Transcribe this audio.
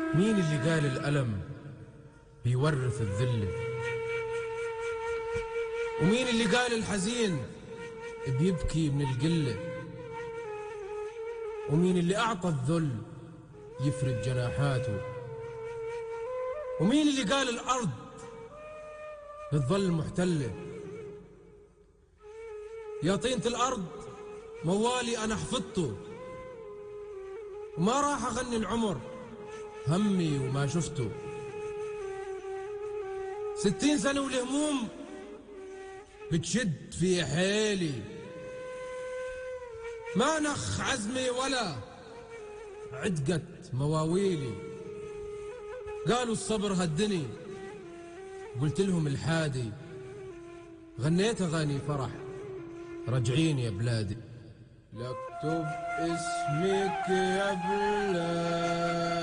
مين اللي قال الألم بيورث الذل؟ ومين اللي قال الحزين بيبكي من القلة؟ ومين اللي أعطى الذل يفرد جناحاته؟ ومين اللي قال الأرض بتظل محتلة؟ يا طينة الأرض موالي أنا حفظته، وما راح أغني العمر همي وما شفته. 60 سنة والهموم بتشد في حيلي، ما نخ عزمي ولا عدقت مواويلي. قالوا الصبر هدني، قلت لهم الحادي، غنيت أغاني فرح رجعين يا بلادي. لاكتب اسمك يا بلاد